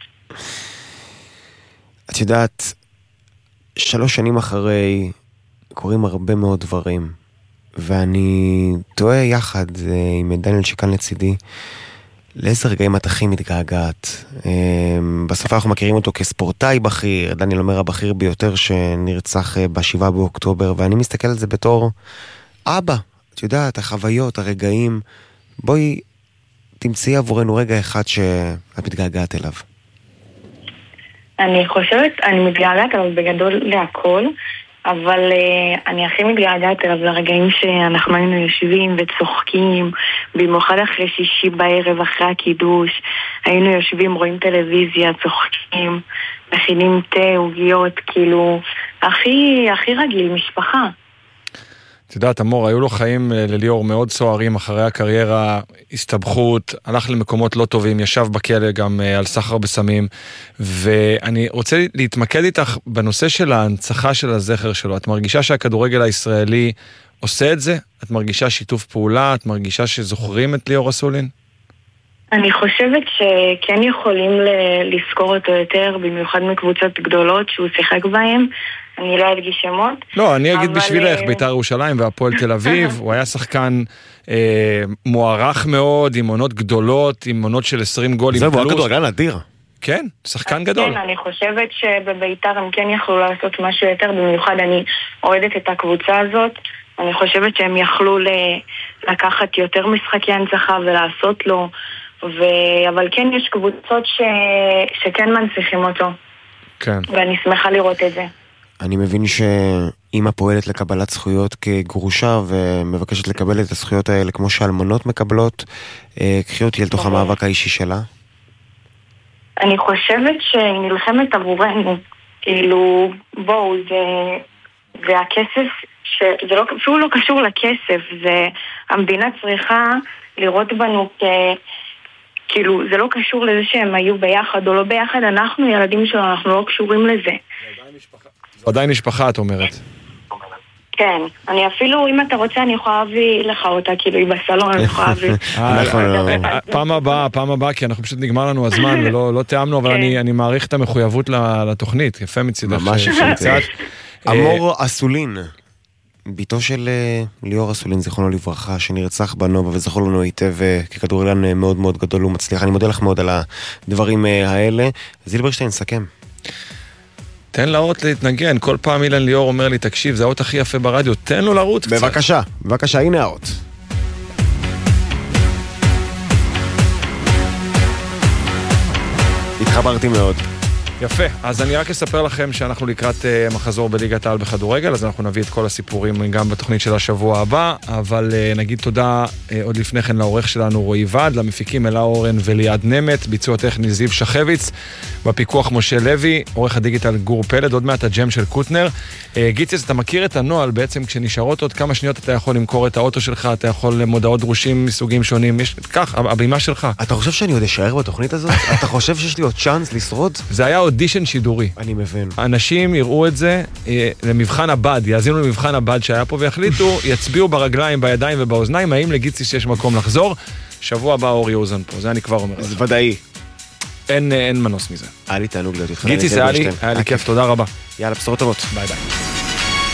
את יודעת, 3 שנים אחרי קורים הרבה מאוד דברים, ואני טועה יחד עם דניאל שכאן לצידי, לאיזה רגעים את הכי מתגעגעת. בסוף אנחנו מכירים אותו כספורטאי בכיר, דניאל אומר הבכיר ביותר שנרצח ב7 באוקטובר, ואני מסתכל על זה בתור אבא. את יודעת, החוויות, הרגעים, בואי תמצאי עבורנו רגע אחד שאת מתגעגעת אליו. אני חושבת, אני מתגעגעת אליו בגדול להכל, אבל אני הכי מתגעגעת אליו לרגעים שאנחנו היינו יושבים וצוחקים, במיוחד אחרי 6 בערב, אחרי הקידוש, היינו יושבים, רואים טלוויזיה, צוחקים, מכינים תה, עוגיות, כאילו, הכי רגיל, משפחה. את יודעת, אמור, היו לו חיים לליאור מאוד סוערים אחרי הקריירה, הסתבכות, הלך למקומות לא טובים, ישב בכלא גם על סחר בסמים, ואני רוצה להתמקד איתך בנושא של ההנצחה של הזכר שלו. את מרגישה שהכדורגל הישראלי עושה את זה? את מרגישה שיתוף פעולה? את מרגישה שזוכרים את ליאור אסולין? אני חושבת שכן יכולים לזכור אותו יותר, במיוחד מקבוצות גדולות שהוא שיחק בהם. אני לא אדגיש שמות. לא, אני אגיד בשבילך, בית"ר ירושלים והפועל תל אביב, הוא היה שחקן מוערך מאוד, עם עונות גדולות, עם עונות של 20 גולים. זהו, הוא כדורגלן אדיר. כן, שחקן גדול. כן, אני חושבת שבבית"ר הם כן יכלו לעשות משהו יותר, במיוחד אני אוהדת את הקבוצה הזאת, אני חושבת שהם יכלו לקחת יותר משחקי הנצחה ולעשות לו, אבל כן יש קבוצות שכן מנציחים אותו. כן. ואני שמחה לראות את זה. אני מבין שאמא פועלת לקבלת זכויות כגרושה ומבקשת לקבל את הזכויות האלה כמו שאלמנות מקבלות. קחי אותי אל תוך המאבק האישי שלה. אני חושבת שהיא נלחמת עבורנו. כאילו, בואו, זה הכסף, זה לא, אפילו לא קשור לכסף, זה המדינה צריכה לראות בנו כאילו, זה לא קשור לזה שהם היו ביחד או לא ביחד, אנחנו ילדים שלנו, אנחנו לא קשורים לזה. עדיין משפחה, את אומרת. כן, אני אפילו, אם אתה רוצה, אני יכולה להביא לך אותה, כאילו, היא בסלון, אני יכולה להביא. פעם הבאה, כי אנחנו פשוט נגמר לנו הזמן, ולא תיאמנו, אבל אני מעריך את המחויבות לתוכנית, יפה מצידך. ממש יפה. אמור אסולין, ביתו של ליאור אסולין, זכרונו לברכה, שנרצח בנובה, וזכור לנו היטב ככדורגלן מאוד מאוד גדול ומצליח. אני מודה לך מאוד על הדברים האלה. זילברשטיין, סכם. תן לאות להתנגן, כל פעם אילן ליאור אומר לי, תקשיב, זה האות הכי יפה ברדיו, תן לו לרוץ קצת. בבקשה, בבקשה, הנה האות. התחברתי מאוד. יפה, אז אני רק אספר לכם שאנחנו לקראת מחזור בליגת העל בכדורגל, אז אנחנו נביא את כל הסיפורים גם בתוכנית של השבוע הבא, אבל נגיד תודה עוד לפני כן לעורך שלנו רועי ועד, למפיקים אלה אורן וליעד נמת, ביצוע טכני זיו שחביץ, בפיקוח משה לוי, עורך הדיגיטל גור פלד, עוד מעט הג'ם של קוטנר. גיציס, אתה מכיר את הנוהל בעצם, כשנשארות עוד כמה שניות אתה יכול למכור את האוטו שלך, אתה יכול מודעות דרושים מסוגים שונים, יש כך, הבימה שלך. אתה חושב שאני עוד אשאר בתוכנית הזאת? אתה חושב שיש לי עוד צ'אנס לשרוד? זה היה אודישן שידורי. אני מבין. אנשים יראו את זה למבחן הבד, יאזינו למבחן הבד שהיה פה ויחליטו, יצביעו ברגליים, בידיים ובאוזניים, האם לגיציס יש מקום לחזור. שבוע הבא אורי אוזן פה, זה אני כבר אומר. זה ודאי. אין מנוס מזה. היה לי תענוג להיות איתך. גיציס, היה לי כיף, תודה רבה. יאללה, בשורות טובות. ביי ביי.